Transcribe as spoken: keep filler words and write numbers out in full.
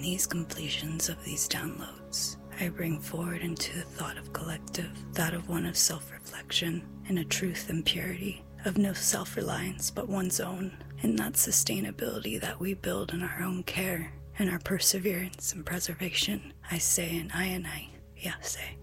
these completions of these downloads, I bring forward into the thought of collective, that of one of self-reflection, and a truth and purity, of no self-reliance but one's own, and that sustainability that we build in our own care, and our perseverance and preservation. I say and I and I, yeah, say.